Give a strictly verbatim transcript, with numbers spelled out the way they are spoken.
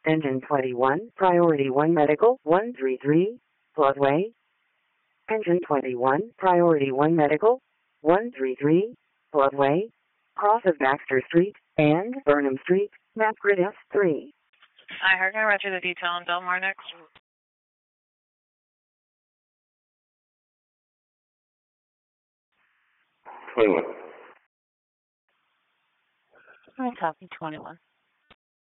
Engine twenty-one, Priority one Medical, one three three, Broadway. Engine twenty-one, Priority one Medical, one three three, Broadway. Cross of Baxter Street and Burnham Street, map grid F three. I heard I read you the detail on Belmar next. twenty-one. I copy twenty-one.